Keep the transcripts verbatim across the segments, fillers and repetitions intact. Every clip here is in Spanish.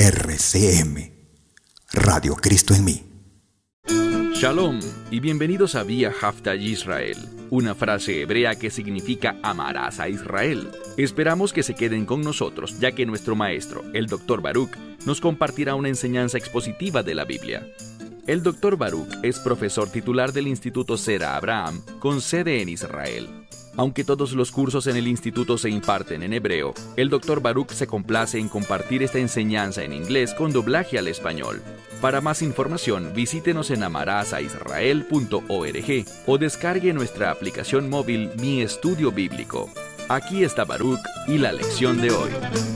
R C M, Radio Cristo en mí. Shalom y bienvenidos a Vía Hafta Yisrael, una frase hebrea que significa amarás a Israel. Esperamos que se queden con nosotros, ya que nuestro maestro, el doctor Baruch, nos compartirá una enseñanza expositiva de la Biblia. El doctor Baruch es profesor titular del Instituto Sera Abraham, con sede en Israel. Aunque todos los cursos en el instituto se imparten en hebreo, el doctor Baruch se complace en compartir esta enseñanza en inglés con doblaje al español. Para más información, visítenos en amarasaisrael punto org o descargue nuestra aplicación móvil Mi Estudio Bíblico. Aquí está Baruch y la lección de hoy.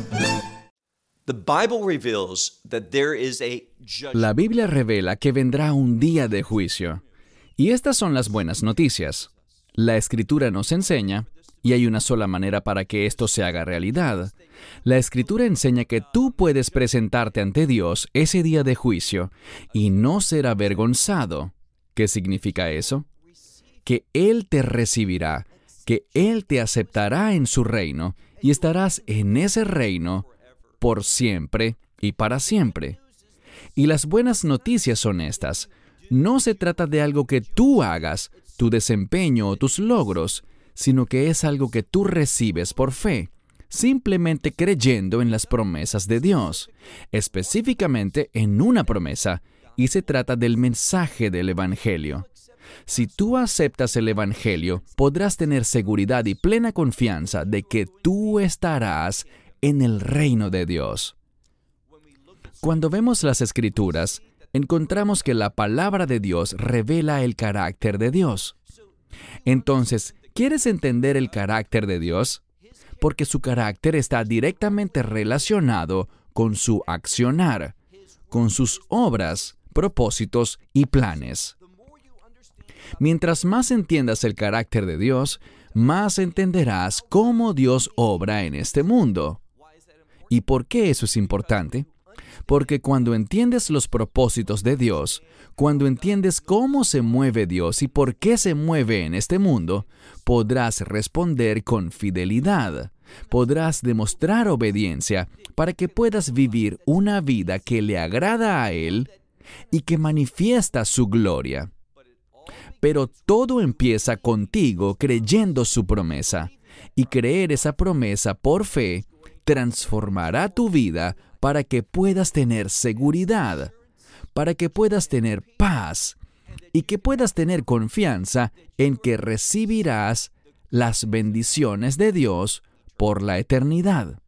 La Biblia revela que vendrá un día de juicio. Y estas son las buenas noticias. La Escritura nos enseña, y hay una sola manera para que esto se haga realidad. La Escritura enseña que tú puedes presentarte ante Dios ese día de juicio y no ser avergonzado. ¿Qué significa eso? Que Él te recibirá, que Él te aceptará en su reino y estarás en ese reino por siempre y para siempre. Y las buenas noticias son estas. No se trata de algo que tú hagas, tu desempeño o tus logros, sino que es algo que tú recibes por fe, simplemente creyendo en las promesas de Dios, específicamente en una promesa, y se trata del mensaje del Evangelio. Si tú aceptas el Evangelio, podrás tener seguridad y plena confianza de que tú estarás en el reino de Dios. Cuando vemos las Escrituras, encontramos que la palabra de Dios revela el carácter de Dios. Entonces, ¿quieres entender el carácter de Dios? Porque su carácter está directamente relacionado con su accionar, con sus obras, propósitos y planes. Mientras más entiendas el carácter de Dios, más entenderás cómo Dios obra en este mundo. ¿Y por qué eso es importante? Porque cuando entiendes los propósitos de Dios, cuando entiendes cómo se mueve Dios y por qué se mueve en este mundo, podrás responder con fidelidad. Podrás demostrar obediencia para que puedas vivir una vida que le agrada a Él y que manifiesta su gloria. Pero todo empieza contigo creyendo su promesa, y creer esa promesa por fe transformará tu vida para que puedas tener seguridad, para que puedas tener paz y que puedas tener confianza en que recibirás las bendiciones de Dios por la eternidad.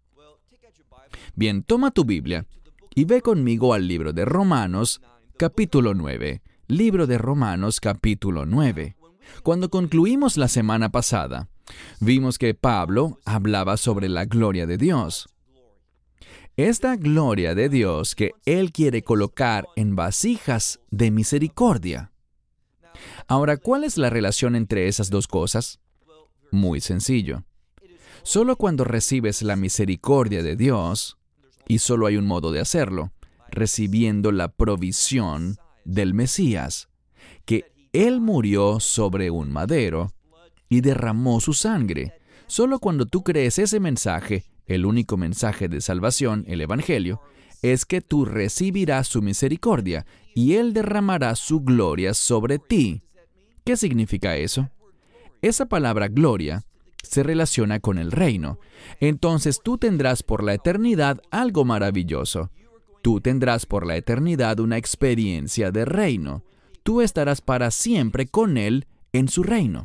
Bien, toma tu Biblia y ve conmigo al libro de Romanos, capítulo nueve. Libro de Romanos, capítulo nueve. Cuando concluimos la semana pasada, vimos que Pablo hablaba sobre la gloria de Dios. Esta gloria de Dios que Él quiere colocar en vasijas de misericordia. Ahora, ¿cuál es la relación entre esas dos cosas? Muy sencillo. Solo cuando recibes la misericordia de Dios, y solo hay un modo de hacerlo, recibiendo la provisión del Mesías, que Él murió sobre un madero y derramó su sangre. Solo cuando tú crees ese mensaje, el único mensaje de salvación, el Evangelio, es que tú recibirás su misericordia y Él derramará su gloria sobre ti. ¿Qué significa eso? Esa palabra gloria se relaciona con el reino. Entonces tú tendrás por la eternidad algo maravilloso. Tú tendrás por la eternidad una experiencia de reino. Tú estarás para siempre con Él en su reino.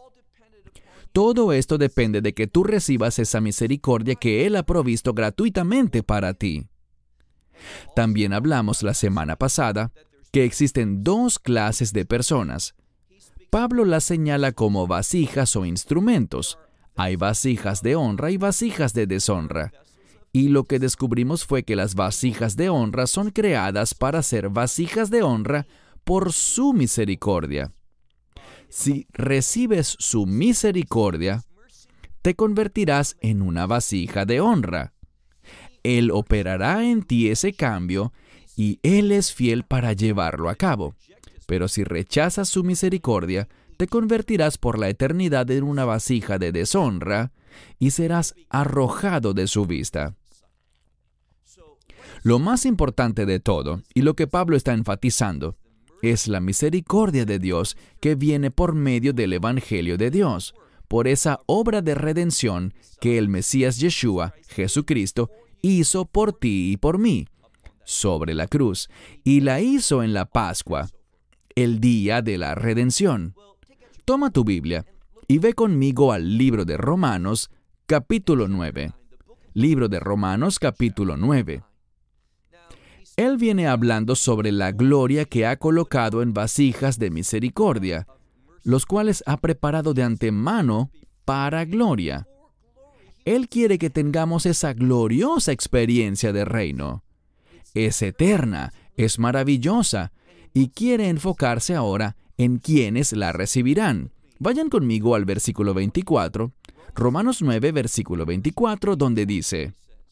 Todo esto depende de que tú recibas esa misericordia que Él ha provisto gratuitamente para ti. También hablamos la semana pasada que existen dos clases de personas. Pablo las señala como vasijas o instrumentos. Hay vasijas de honra y vasijas de deshonra. Y lo que descubrimos fue que las vasijas de honra son creadas para ser vasijas de honra por su misericordia. Si recibes su misericordia, te convertirás en una vasija de honra. Él operará en ti ese cambio y Él es fiel para llevarlo a cabo. Pero si rechazas su misericordia, te convertirás por la eternidad en una vasija de deshonra y serás arrojado de su vista. Lo más importante de todo, y lo que Pablo está enfatizando, es la misericordia de Dios que viene por medio del Evangelio de Dios, por esa obra de redención que el Mesías Yeshua, Jesucristo, hizo por ti y por mí, sobre la cruz, y la hizo en la Pascua, el día de la redención. Toma tu Biblia y ve conmigo al libro de Romanos, capítulo nueve. Libro de Romanos, capítulo nueve. Él viene hablando sobre la gloria que ha colocado en vasijas de misericordia, los cuales ha preparado de antemano para gloria. Él quiere que tengamos esa gloriosa experiencia de reino. Es eterna, es maravillosa, y quiere enfocarse ahora en quienes la recibirán. Vayan conmigo al versículo veinticuatro, Romanos nueve, versículo veinticuatro, donde dice: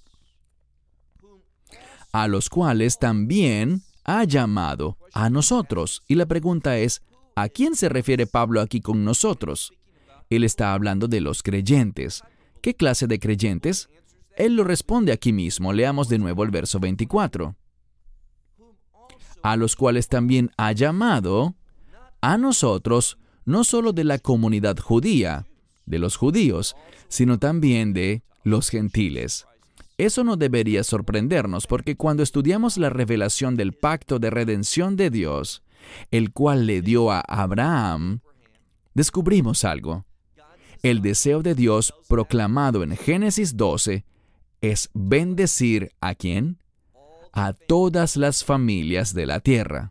a los cuales también ha llamado a nosotros. Y la pregunta es, ¿a quién se refiere Pablo aquí con nosotros? Él está hablando de los creyentes. ¿Qué clase de creyentes? Él lo responde aquí mismo. Leamos de nuevo el verso veinticuatro. A los cuales también ha llamado a nosotros, no solo de la comunidad judía, de los judíos, sino también de los gentiles. Eso no debería sorprendernos, porque cuando estudiamos la revelación del pacto de redención de Dios, el cual le dio a Abraham, descubrimos algo. El deseo de Dios proclamado en Génesis doce es bendecir ¿a quién? A todas las familias de la tierra.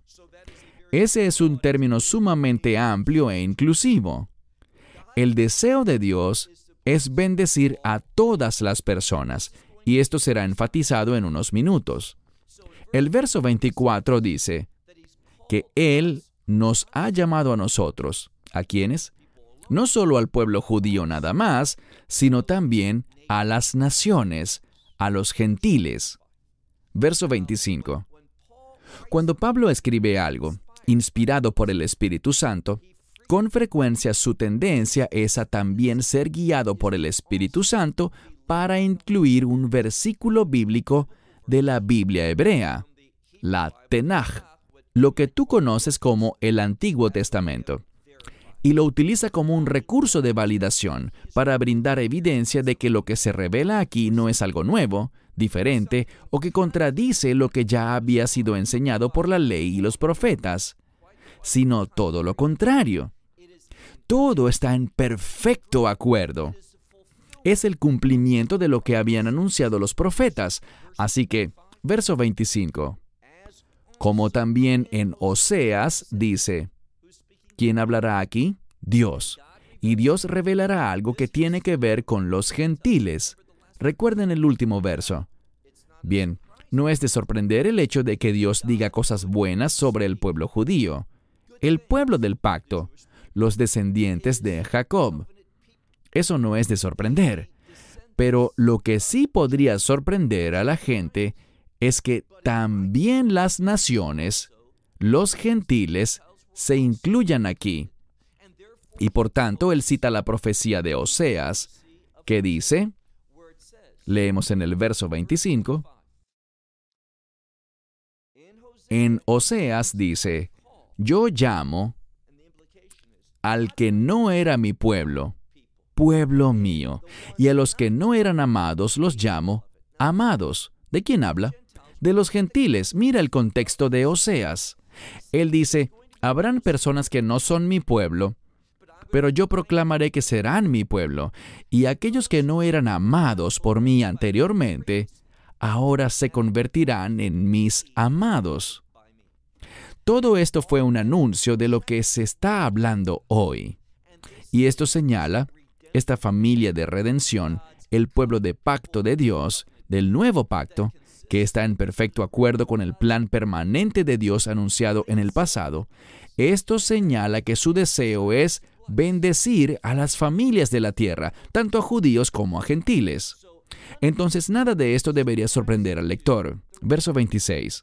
Ese es un término sumamente amplio e inclusivo. El deseo de Dios es bendecir a todas las personas, y esto será enfatizado en unos minutos. El verso veinticuatro dice que Él nos ha llamado a nosotros. ¿A quiénes? No solo al pueblo judío nada más, sino también a las naciones, a los gentiles. Verso veinticinco. Cuando Pablo escribe algo, inspirado por el Espíritu Santo, con frecuencia su tendencia es a también ser guiado por el Espíritu Santo para incluir un versículo bíblico de la Biblia hebrea, la Tenaj, lo que tú conoces como el Antiguo Testamento, y lo utiliza como un recurso de validación para brindar evidencia de que lo que se revela aquí no es algo nuevo, diferente o que contradice lo que ya había sido enseñado por la ley y los profetas, sino todo lo contrario. Todo está en perfecto acuerdo. Es el cumplimiento de lo que habían anunciado los profetas. Así que, verso veinticinco. Como también en Oseas dice, ¿quién hablará aquí? Dios. Y Dios revelará algo que tiene que ver con los gentiles. Recuerden el último verso. Bien, no es de sorprender el hecho de que Dios diga cosas buenas sobre el pueblo judío, el pueblo del pacto, los descendientes de Jacob. Eso no es de sorprender. Pero lo que sí podría sorprender a la gente es que también las naciones, los gentiles, se incluyan aquí. Y por tanto, él cita la profecía de Oseas, que dice, leemos en el verso veinticinco, en Oseas dice, yo llamo al que no era mi pueblo, pueblo mío, y a los que no eran amados los llamo amados. ¿De quién habla? De los gentiles. Mira el contexto de Oseas. Él dice, habrán personas que no son mi pueblo, pero yo proclamaré que serán mi pueblo, y aquellos que no eran amados por mí anteriormente, ahora se convertirán en mis amados. Todo esto fue un anuncio de lo que se está hablando hoy. Y esto señala esta familia de redención, el pueblo de pacto de Dios, del nuevo pacto, que está en perfecto acuerdo con el plan permanente de Dios anunciado en el pasado. Esto señala que su deseo es bendecir a las familias de la tierra, tanto a judíos como a gentiles. Entonces, nada de esto debería sorprender al lector. Verso veintiséis.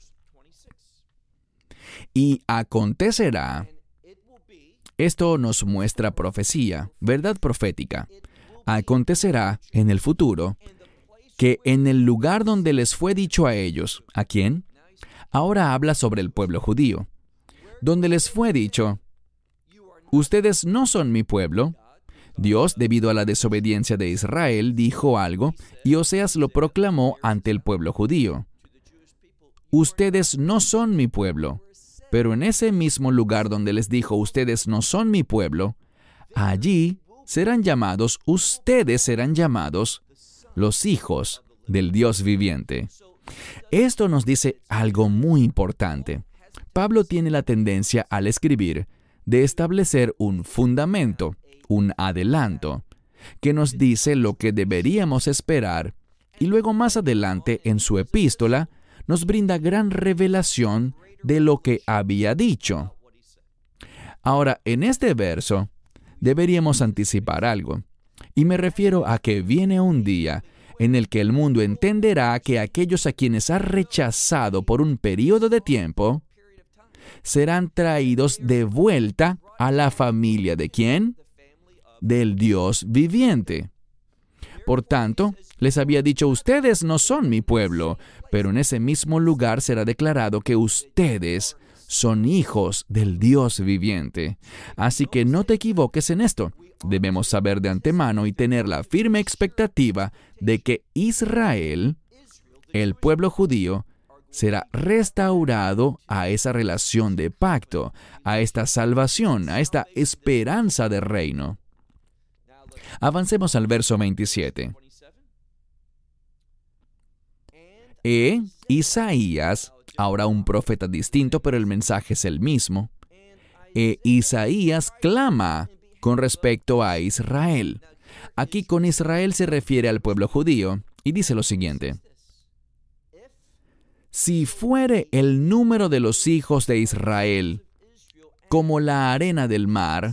Y acontecerá, esto nos muestra profecía, verdad profética. Acontecerá en el futuro que en el lugar donde les fue dicho a ellos, ¿a quién? Ahora habla sobre el pueblo judío, donde les fue dicho, ustedes no son mi pueblo. Dios, debido a la desobediencia de Israel, dijo algo, y Oseas lo proclamó ante el pueblo judío. Ustedes no son mi pueblo. Pero en ese mismo lugar donde les dijo, ustedes no son mi pueblo, allí serán llamados, ustedes serán llamados, los hijos del Dios viviente. Esto nos dice algo muy importante. Pablo tiene la tendencia al escribir de establecer un fundamento, un adelanto, que nos dice lo que deberíamos esperar, y luego más adelante en su epístola nos brinda gran revelación de lo que había dicho. Ahora, en este verso, deberíamos anticipar algo, y me refiero a que viene un día en el que el mundo entenderá que aquellos a quienes ha rechazado por un periodo de tiempo serán traídos de vuelta a la familia ¿de quién? Del Dios viviente. Por tanto, les había dicho, ustedes no son mi pueblo, pero en ese mismo lugar será declarado que ustedes son hijos del Dios viviente. Así que no te equivoques en esto. Debemos saber de antemano y tener la firme expectativa de que Israel, el pueblo judío, será restaurado a esa relación de pacto, a esta salvación, a esta esperanza de reino. Avancemos al verso veintisiete. E Isaías, ahora un profeta distinto, pero el mensaje es el mismo. E Isaías clama con respecto a Israel. Aquí con Israel se refiere al pueblo judío y dice lo siguiente. Si fuere el número de los hijos de Israel como la arena del mar,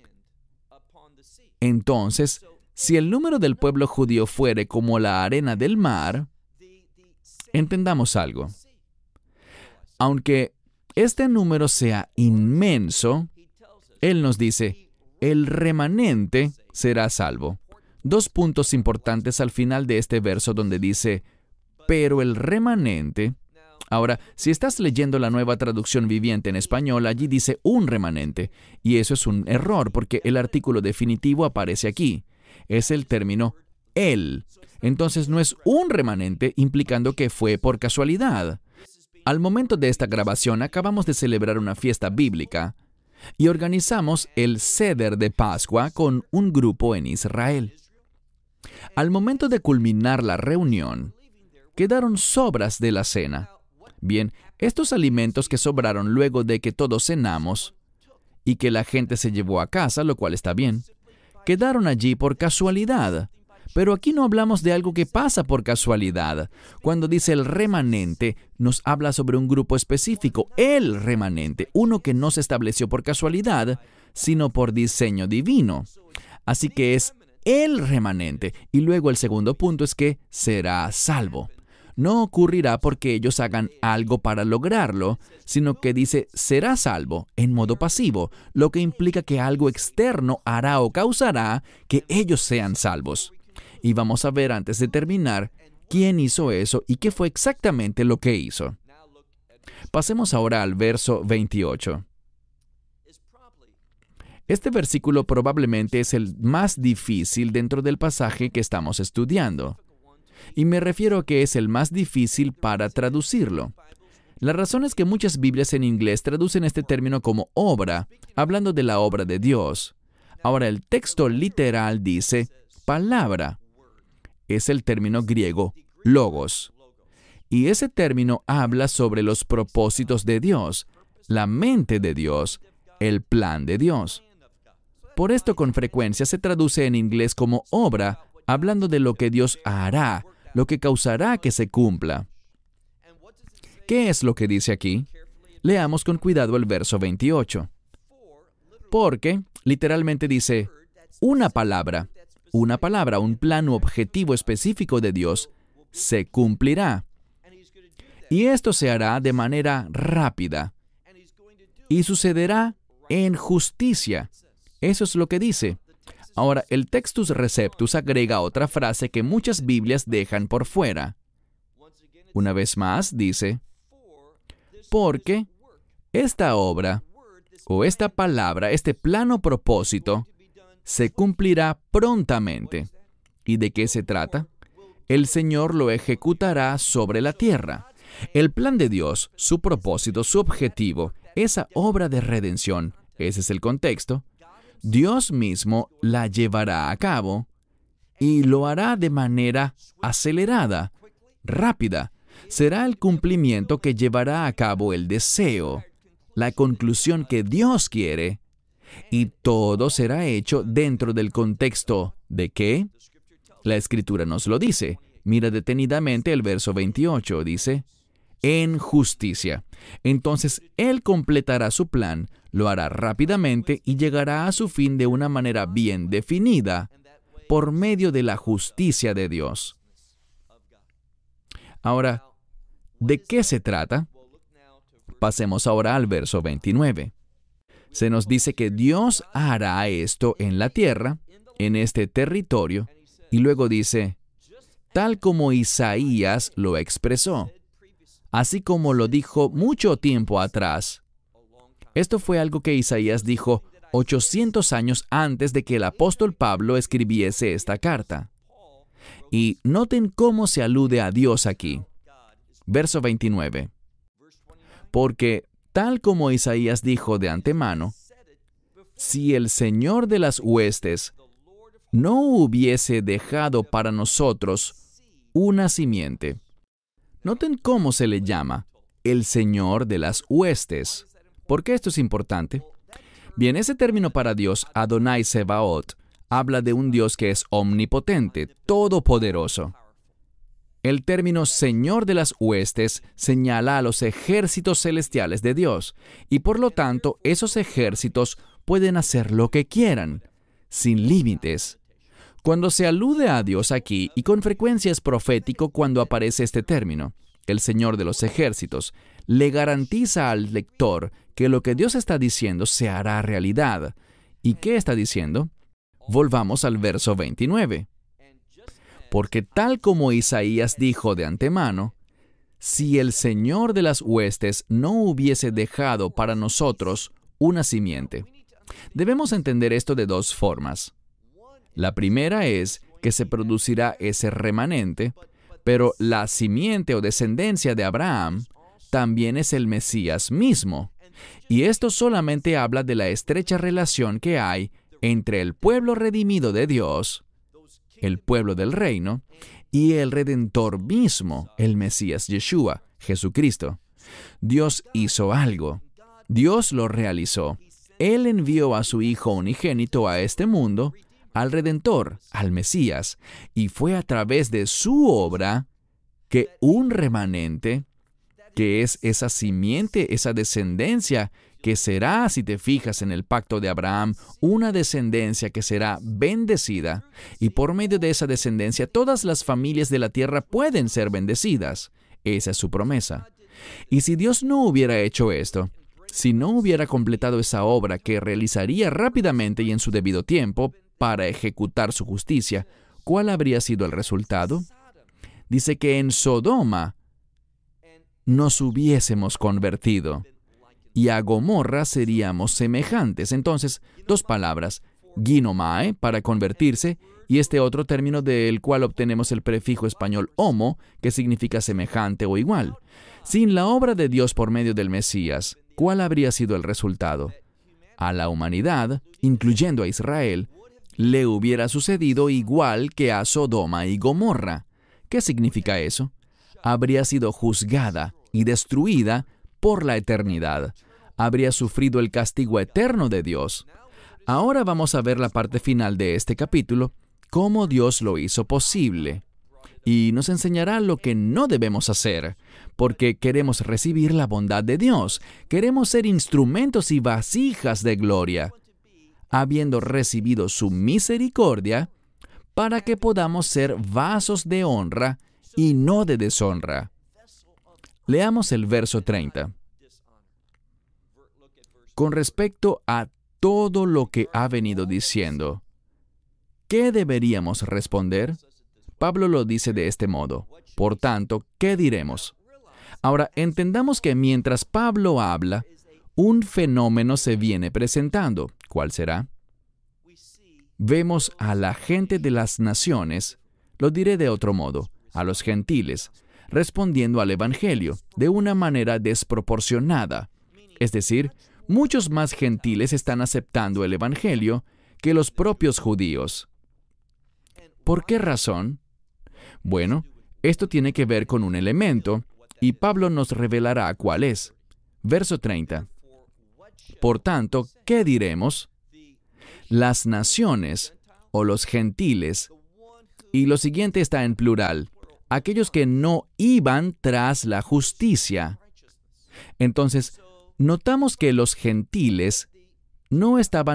entonces, si el número del pueblo judío fuere como la arena del mar, entendamos algo. Aunque este número sea inmenso, Él nos dice, el remanente será salvo. Dos puntos importantes al final de este verso donde dice, pero el remanente. Ahora, si estás leyendo la Nueva Traducción Viviente en español, allí dice un remanente, y eso es un error porque el artículo definitivo aparece aquí. Es el término él. Entonces no es un remanente, implicando que fue por casualidad. Al momento de esta grabación acabamos de celebrar una fiesta bíblica y organizamos el Seder de Pascua con un grupo en Israel. Al momento de culminar la reunión, quedaron sobras de la cena. Bien, estos alimentos que sobraron luego de que todos cenamos y que la gente se llevó a casa, lo cual está bien, quedaron allí por casualidad. Pero aquí no hablamos de algo que pasa por casualidad. Cuando dice el remanente, nos habla sobre un grupo específico, el remanente, uno que no se estableció por casualidad, sino por diseño divino. Así que es el remanente. Y luego el segundo punto es que será salvo. No ocurrirá porque ellos hagan algo para lograrlo, sino que dice será salvo en modo pasivo, lo que implica que algo externo hará o causará que ellos sean salvos. Y vamos a ver antes de terminar quién hizo eso y qué fue exactamente lo que hizo. Pasemos ahora al verso veintiocho. Este versículo probablemente es el más difícil dentro del pasaje que estamos estudiando. Y me refiero a que es el más difícil para traducirlo. La razón es que muchas Biblias en inglés traducen este término como obra, hablando de la obra de Dios. Ahora, el texto literal dice palabra. Es el término griego logos. Y ese término habla sobre los propósitos de Dios, la mente de Dios, el plan de Dios. Por esto con frecuencia se traduce en inglés como obra, hablando de lo que Dios hará, lo que causará que se cumpla. ¿Qué es lo que dice aquí? Leamos con cuidado el verso veintiocho. Porque, literalmente dice, una palabra, una palabra, un plano objetivo específico de Dios, se cumplirá. Y esto se hará de manera rápida. Y sucederá en justicia. Eso es lo que dice. Ahora, el Textus Receptus agrega otra frase que muchas Biblias dejan por fuera. Una vez más, dice, porque esta obra, o esta palabra, este plano propósito, se cumplirá prontamente. ¿Y de qué se trata? El Señor lo ejecutará sobre la tierra. El plan de Dios, su propósito, su objetivo, esa obra de redención, ese es el contexto, Dios mismo la llevará a cabo y lo hará de manera acelerada, rápida. Será el cumplimiento que llevará a cabo el deseo, la conclusión que Dios quiere, y todo será hecho dentro del contexto ¿de qué? La Escritura nos lo dice. Mira detenidamente el verso veintiocho, dice, en justicia. Entonces, Él completará su plan, lo hará rápidamente y llegará a su fin de una manera bien definida, por medio de la justicia de Dios. Ahora, ¿de qué se trata? Pasemos ahora al verso veintinueve. Se nos dice que Dios hará esto en la tierra, en este territorio, y luego dice, tal como Isaías lo expresó, así como lo dijo mucho tiempo atrás. Esto fue algo que Isaías dijo ochocientos años antes de que el apóstol Pablo escribiese esta carta. Y noten cómo se alude a Dios aquí. Verso veintinueve. Porque, tal como Isaías dijo de antemano, si el Señor de las huestes no hubiese dejado para nosotros una simiente. Noten cómo se le llama el Señor de las huestes. ¿Por qué esto es importante? Bien, ese término para Dios, Adonai Sebaot, habla de un Dios que es omnipotente, todopoderoso. El término Señor de las huestes señala a los ejércitos celestiales de Dios, y por lo tanto, esos ejércitos pueden hacer lo que quieran, sin límites. Cuando se alude a Dios aquí, y con frecuencia es profético cuando aparece este término, el Señor de los ejércitos, le garantiza al lector que lo que Dios está diciendo se hará realidad. ¿Y qué está diciendo? Volvamos al verso veintinueve. Porque tal como Isaías dijo de antemano, si el Señor de las huestes no hubiese dejado para nosotros una simiente. Debemos entender esto de dos formas. La primera es que se producirá ese remanente, pero la simiente o descendencia de Abraham también es el Mesías mismo. Y esto solamente habla de la estrecha relación que hay entre el pueblo redimido de Dios, el pueblo del reino, y el Redentor mismo, el Mesías Yeshua, Jesucristo. Dios hizo algo. Dios lo realizó. Él envió a su Hijo unigénito a este mundo, al Redentor, al Mesías, y fue a través de su obra que un remanente, que es esa simiente, esa descendencia, que será, si te fijas en el pacto de Abraham, una descendencia que será bendecida, y por medio de esa descendencia todas las familias de la tierra pueden ser bendecidas. Esa es su promesa. Y si Dios no hubiera hecho esto, si no hubiera completado esa obra que realizaría rápidamente y en su debido tiempo para ejecutar su justicia, ¿cuál habría sido el resultado? Dice que en Sodoma nos hubiésemos convertido y a Gomorra seríamos semejantes. Entonces, dos palabras, ginomai, para convertirse, y este otro término del cual obtenemos el prefijo español homo, que significa semejante o igual. Sin la obra de Dios por medio del Mesías, ¿cuál habría sido el resultado? A la humanidad, incluyendo a Israel, le hubiera sucedido igual que a Sodoma y Gomorra. ¿Qué significa eso? Habría sido juzgada y destruida por la eternidad. Habría sufrido el castigo eterno de Dios. Ahora vamos a ver la parte final de este capítulo, cómo Dios lo hizo posible. Y nos enseñará lo que no debemos hacer, porque queremos recibir la bondad de Dios. Queremos ser instrumentos y vasijas de gloria, habiendo recibido su misericordia, para que podamos ser vasos de honra y no de deshonra. Leamos el verso treinta. Con respecto a todo lo que ha venido diciendo, ¿qué deberíamos responder? Pablo lo dice de este modo. Por tanto, ¿qué diremos? Ahora, entendamos que mientras Pablo habla, un fenómeno se viene presentando. ¿Cuál será? Vemos a la gente de las naciones, lo diré de otro modo, a los gentiles, respondiendo al Evangelio de una manera desproporcionada. Es decir, muchos más gentiles están aceptando el Evangelio que los propios judíos. ¿Por qué razón? Bueno, esto tiene que ver con un elemento, y Pablo nos revelará cuál es. Verso treinta. Por tanto, ¿qué diremos? Las naciones, o los gentiles, y lo siguiente está en plural, aquellos que no iban tras la justicia. Entonces, notamos que los gentiles no estaban